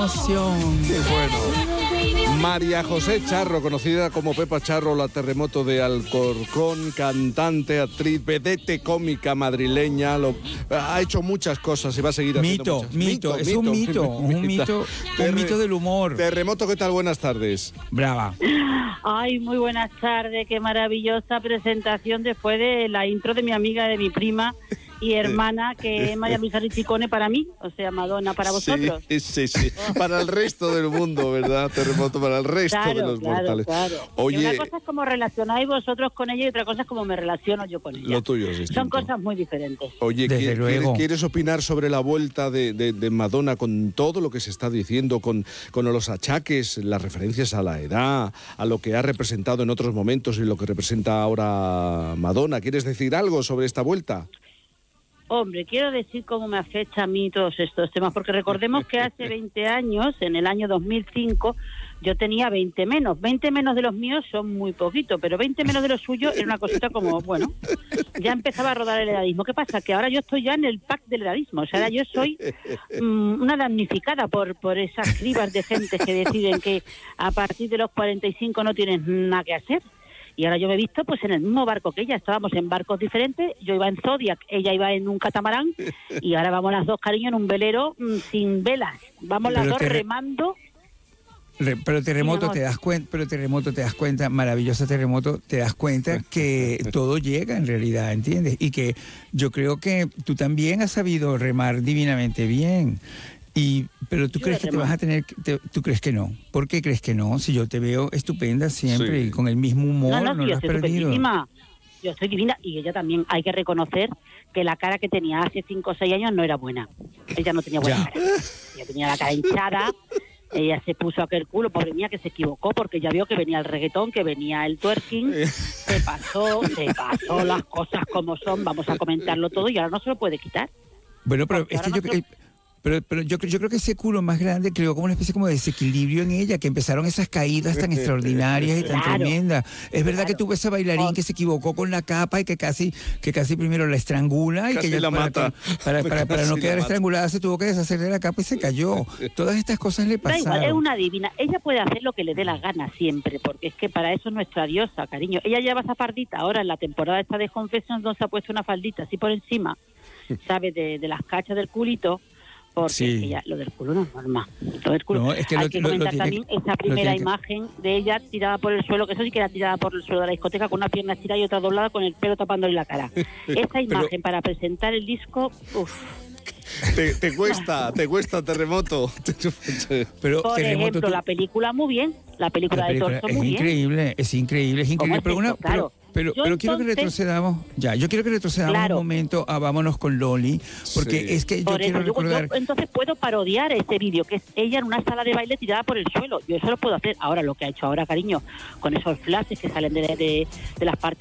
emoción. Qué bueno. María José Charro, conocida como Pepa Charro, la Terremoto de Alcorcón, cantante, actriz, vedette cómica madrileña, ha hecho muchas cosas y va a seguir haciendo muchas. Un mito del humor. Terremoto, ¿qué tal? Buenas tardes. Brava. Ay, muy buenas tardes, qué maravillosa presentación después de la intro de mi amiga, de mi prima y hermana, que es María Luisa Richicone para mí, o sea, Madonna para vosotros. Sí. Para el resto del mundo, ¿verdad? Terremoto para el resto de los mortales. Claro. Oye, y una cosa es como relacionáis vosotros con ella y otra cosa es como me relaciono yo con ella. Lo tuyo es distinto. Son cosas muy diferentes. Oye, ¿quieres opinar sobre la vuelta de Madonna con todo lo que se está diciendo, con los achaques, las referencias a la edad, a lo que ha representado en otros momentos y lo que representa ahora Madonna? ¿Quieres decir algo sobre esta vuelta? Hombre, quiero decir cómo me afecta a mí todos estos temas, porque recordemos que hace 20 años, en el año 2005, yo tenía 20 menos. 20 menos de los míos son muy poquito, pero 20 menos de los suyos era una cosita como, bueno, ya empezaba a rodar el edadismo. ¿Qué pasa? Que ahora yo estoy ya en el pack del edadismo, o sea, ahora yo soy una damnificada por esas cribas de gente que deciden que a partir de los 45 no tienes nada que hacer. Y ahora yo me he visto pues en el mismo barco que ella. Estábamos en barcos diferentes. Yo iba en Zodiac, ella iba en un catamarán. Y ahora vamos las dos, cariño, en un velero sin velas. Vamos las dos remando. Pero Terremoto, te das cuenta, maravillosa Terremoto, te das cuenta que todo llega en realidad, ¿entiendes? Y que yo creo que tú también has sabido remar divinamente bien. Pero tú crees que te vas a tener, tú crees que no. ¿Por qué crees que no? Si yo te veo estupenda siempre y con el mismo humor, no lo has perdido. Yo estoy divina y ella también. Hay que reconocer que la cara que tenía hace 5 o 6 años no era buena. Ella no tenía buena cara. Ella tenía la cara hinchada. Ella se puso aquel culo, pobre mía, que se equivocó porque ya vio que venía el reggaetón, que venía el twerking. Se pasó las cosas como son. Vamos a comentarlo todo y ahora no se lo puede quitar. Bueno, pero es que Pero yo creo que ese culo más grande creó como una especie como de desequilibrio en ella, que empezaron esas caídas tan extraordinarias y tan tremendas. Es verdad que tuvo ese bailarín que se equivocó con la capa y que casi primero la estrangula y casi que ella para no quedar estrangulada se tuvo que deshacer de la capa y se cayó. Todas estas cosas le pasaron. Da igual, es una divina. Ella puede hacer lo que le dé la gana siempre, porque es que para eso es nuestra diosa, cariño. Ella lleva esa faldita ahora en la temporada esta de Confessions, donde se ha puesto una faldita así por encima, ¿sabes? De las cachas del culito. Porque ella, lo del culo no es normal. Lo del culo. No, es que hay que comentar también esa primera imagen de ella tirada por el suelo, que eso sí que era tirada por el suelo de la discoteca, con una pierna estirada y otra doblada, con el pelo tapándole la cara. Esa imagen para presentar el disco, Te cuesta, Terremoto. Pero por ejemplo, la película muy bien, la película de Torso muy bien. Es increíble. Pero quiero que retrocedamos, un momento a Vámonos con Loli, porque es que yo quiero recordar... Yo entonces puedo parodiar ese vídeo, que es ella en una sala de baile tirada por el suelo. Yo eso lo puedo hacer. Ahora, lo que ha hecho ahora, cariño, con esos flashes que salen de las partes